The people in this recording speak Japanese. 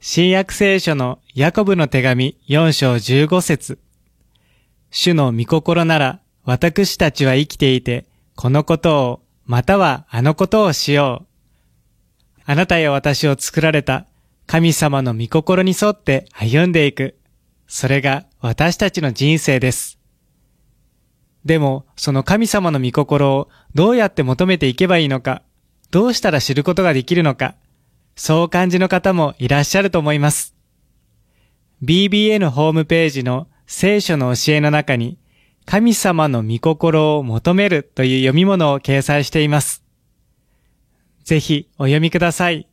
新約聖書のヤコブの手紙4章15節。主の御心なら私たちは生きていて、このことをまたはあのことをしよう。あなたや私を作られた神様の御心に沿って歩んでいく。それが私たちの人生です。でも、その神様の御心をどうやって求めていけばいいのか、どうしたら知ることができるのか、そうお感じの方もいらっしゃると思います。BBN ホームページの聖書の教えの中に、神様の御心を求めるという読み物を掲載しています。ぜひお読みください。